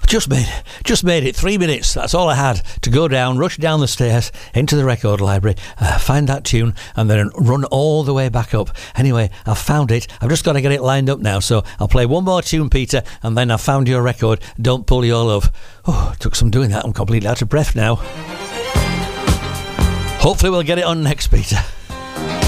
Just made it. 3 minutes. That's all I had to go down, rush down the stairs into the record library, find that tune, and then run all the way back up. Anyway, I've found it. I've just got to get it lined up now. So I'll play one more tune, Peter, and then I've found your record. Don't Pull Your Love. Oh, took some doing that. I'm completely out of breath now. Hopefully we'll get it on next, Peter.